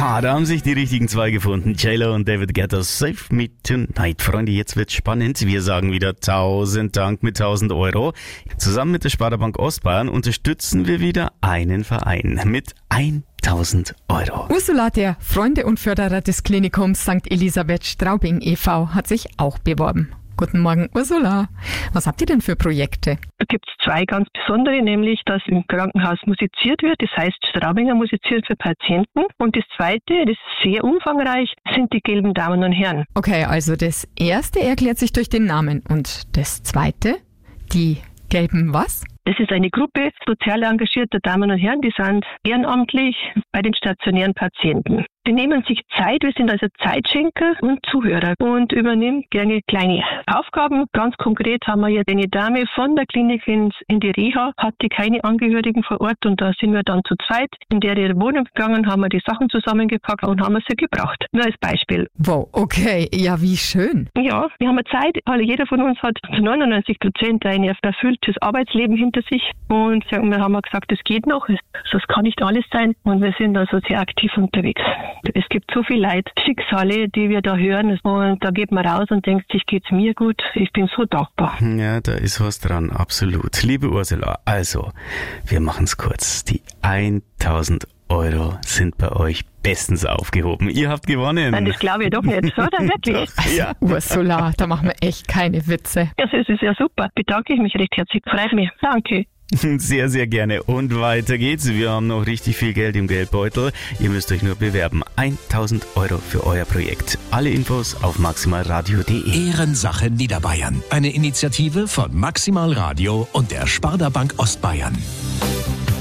Da haben sich die richtigen zwei gefunden. J-Lo und David Guetta, Save Me Tonight. Freunde, jetzt wird's spannend. Wir sagen wieder 1000 Dank mit 1000 Euro. Zusammen mit der Sparda-Bank Ostbayern unterstützen wir wieder einen Verein mit 1000 Euro. Ursula, der Freunde und Förderer des Klinikums St. Elisabeth Straubing e.V., hat sich auch beworben. Guten Morgen, Ursula. Was habt ihr denn für Projekte? Da gibt es zwei ganz besondere, nämlich, dass im Krankenhaus musiziert wird. Das heißt, Straubinger musiziert für Patienten. Und das zweite, das ist sehr umfangreich, sind die gelben Damen und Herren. Okay, also das erste erklärt sich durch den Namen. Und das zweite? Die gelben was? Das ist eine Gruppe sozial engagierter Damen und Herren, die sind ehrenamtlich bei den stationären Patienten. Die nehmen sich Zeit, wir sind also Zeitschenker und Zuhörer und übernehmen gerne kleine Aufgaben. Ganz konkret haben wir jetzt eine Dame von der Klinik in die Reha, hatte keine Angehörigen vor Ort und da sind wir dann zu zweit in der ihre Wohnung gegangen, haben wir die Sachen zusammengepackt und haben sie gebraucht. Nur als Beispiel. Wow, okay, ja wie schön. Ja, wir haben Zeit, jeder von uns hat zu 99% ein erfülltes Arbeitsleben hinter sich und wir haben gesagt, das geht noch, das kann nicht alles sein und wir sind also sehr aktiv unterwegs. Es gibt so viele Schicksale, die wir da hören und da geht man raus und denkt sich, geht's mir gut? Ich bin so dankbar. Ja, da ist was dran, absolut. Liebe Ursula, also, wir machen's kurz. Die 1000 Euro sind bei euch bestens aufgehoben. Ihr habt gewonnen. Nein, das glaube ich doch nicht, oder? Wirklich? Ja. Ursula, da machen wir echt keine Witze. Ja, das ist ja super. Bedanke ich mich recht herzlich. Freut mich. Danke. Sehr, sehr gerne. Und weiter geht's. Wir haben noch richtig viel Geld im Geldbeutel. Ihr müsst euch nur bewerben. 1000 Euro für euer Projekt. Alle Infos auf maximalradio.de. Ehrensache Niederbayern. Eine Initiative von Maximal Radio und der Sparda-Bank Ostbayern.